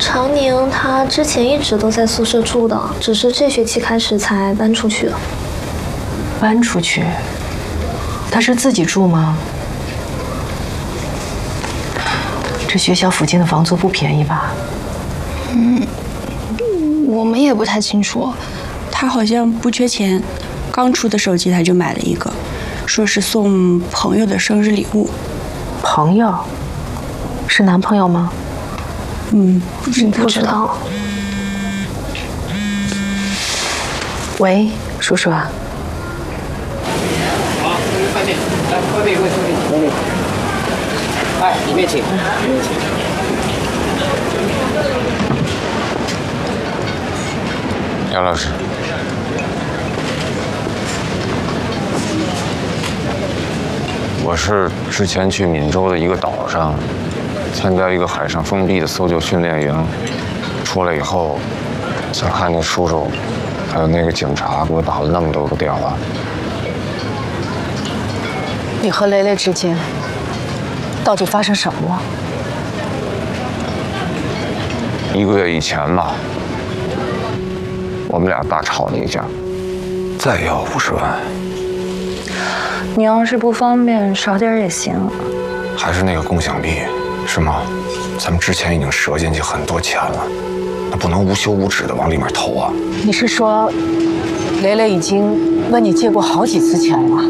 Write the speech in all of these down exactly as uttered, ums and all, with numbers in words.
常宁他之前一直都在宿舍住的，只是这学期开始才搬出去的。 搬出去？他是自己住吗？这学校附近的房租不便宜吧？ 嗯，我们也不太清楚。他好像不缺钱，刚出的手机他就买了一个，说是送朋友的生日礼物。 朋友？是男朋友吗？ 嗯，不知不知道。 喂，叔叔啊。 好，快点，来，快点，快点，快点。哎，里面请，里面请。 杨老师，我是之前去闽州的一个岛上参加一个海上封闭的搜救训练营，出来以后才看见叔叔还有那个警察给我打了那么多个电话。 你和雷雷之间到底发生什么了？ 一个月以前吧，我们俩大吵了一架，再要五十万。 你要是不方便，少点也行。 还是那个共享币，是吗？咱们之前已经折进去很多钱了，那不能无休无止的往里面投啊。 你是说，雷雷已经问你借过好几次钱了？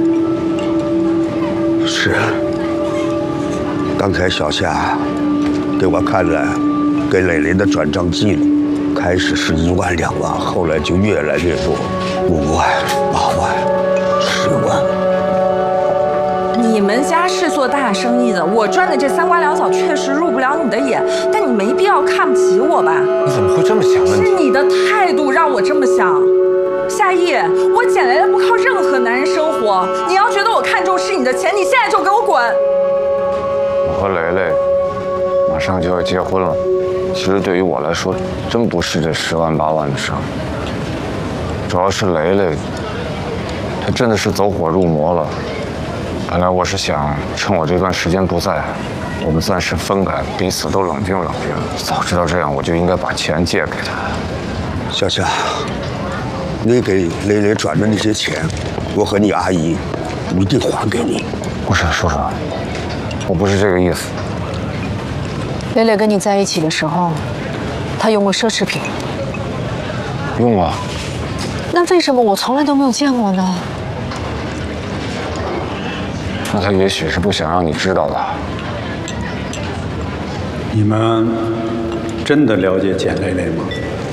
是。刚才小夏给我看了给磊磊的转账记录，开始是一万两万，后来就越来越多，五万、八万、十万。 你们家是做大生意的，我赚的这三瓜两枣确实入不了你的眼，但你没必要看不起我吧？ 你怎么会这么想呢？ 是你的态度让我这么想。夏意，我捡来的不靠任何男人生活，你要觉得我看重是你的钱，你现在就给我滚！ 我和雷雷马上就要结婚了，其实对于我来说，真不是这十万八万的事儿。主要是雷雷，他真的是走火入魔了。本来我是想趁我这段时间不在，我们暂时分开，彼此都冷静冷静。早知道这样，我就应该把钱借给他。 小夏，你给雷雷转的那些钱，我和你阿姨一定还给你。 不是，叔叔，我不是这个意思。 雷雷跟你在一起的时候，他用过奢侈品？ 用过。 那为什么我从来都没有见过呢？ 那他也许是不想让你知道的。 你们真的了解简蕾蕾吗？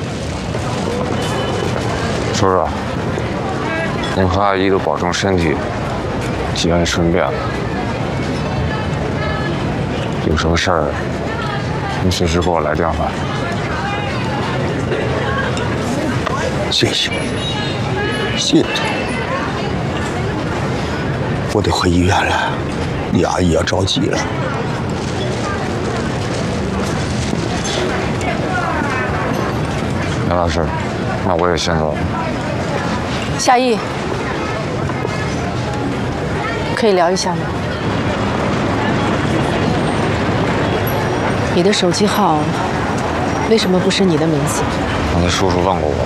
叔叔，您和阿姨都保重身体，吉安顺便。有什么事儿，您随时给我来电话。 谢谢，谢谢。我得回医院了，你阿姨要着急了。 杨老师，那我也先走了。 夏意，可以聊一下吗？你的手机号为什么不是你的名字？ 刚才叔叔问过我，